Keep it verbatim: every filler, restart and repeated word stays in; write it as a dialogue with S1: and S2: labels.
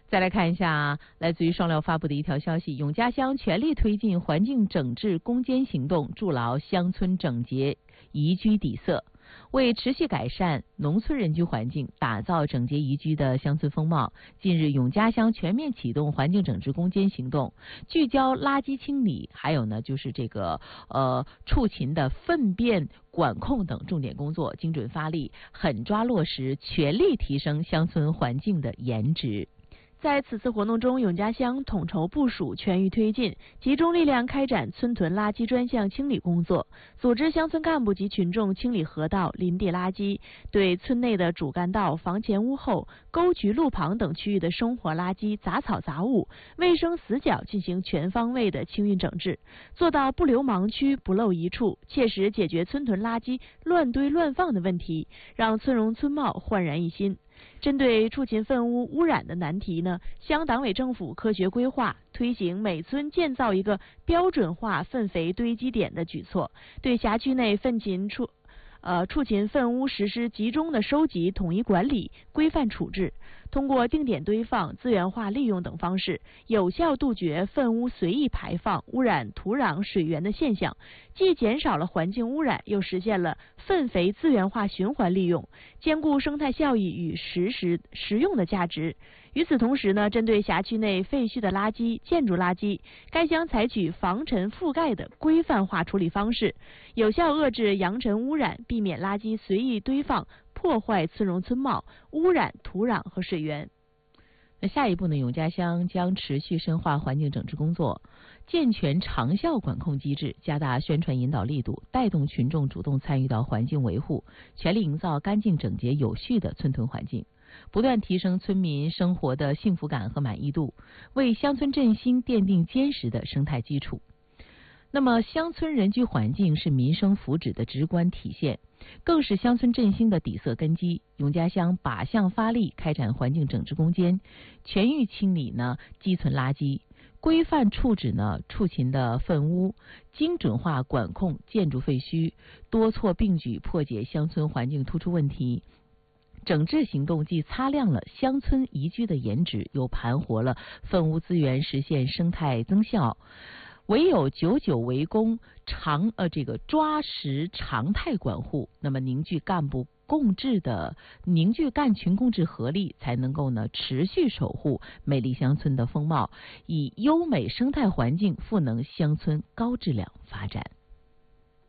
S1: 再来看一下来自于双料发布的一条消息，永嘉乡全力推进环境整治攻坚行动，筑牢乡村整洁宜居底色。为持续改善农村人居环境，打造整洁宜居的乡村风貌，近日永嘉乡全面启动环境整治攻坚行动，聚焦垃圾清理，还有呢就是这个呃畜禽的粪便管控等重点工作，精准发力，狠抓落实，全力提升乡村环境的颜值。
S2: 在此次活动中，永嘉乡统筹部署，全域推进，集中力量开展村屯垃圾专项清理工作，组织乡村干部及群众清理河道、林地垃圾，对村内的主干道、房前屋后、沟渠路旁等区域的生活垃圾、杂草杂物、卫生死角进行全方位的清运整治，做到不留盲区、不漏一处，切实解决村屯垃圾乱堆乱放的问题，让村容村貌焕然一新。针对畜禽粪污污染的难题呢，乡党委政府科学规划，推行每村建造一个标准化粪肥堆积点的举措，对辖区内粪禽畜呃畜禽粪污实施集中的收集、统一管理、规范处置。通过定点堆放、资源化利用等方式，有效杜绝粪污随意排放、污染土壤水源的现象，既减少了环境污染，又实现了粪肥资源化循环利用，兼顾生态效益与实时实用的价值。与此同时呢，针对辖区内废墟的垃圾、建筑垃圾，该乡采取防尘覆盖的规范化处理方式，有效遏制扬尘污染，避免垃圾随意堆放，破坏村容村貌，污染土壤和水源。
S1: 那下一步呢，永嘉乡将持续深化环境整治工作，健全长效管控机制，加大宣传引导力度，带动群众主动参与到环境维护，全力营造干净整洁有序的村屯环境，不断提升村民生活的幸福感和满意度，为乡村振兴奠定坚实的生态基础。那么乡村人居环境是民生福祉的直观体现，更是乡村振兴的底色根基。永嘉乡靶向发力，开展环境整治攻坚，全域清理呢基存垃圾，规范处置呢畜禽的粪污，精准化管控建筑废墟，多措并举破解乡村环境突出问题。整治行动既擦亮了乡村宜居的颜值，又盘活了粪污资源，实现生态增效。唯有久久为功，常呃这个抓实常态管护，那么凝聚干部共治的凝聚干群共治合力，才能够呢持续守护美丽乡村的风貌，以优美生态环境赋能乡村高质量发展。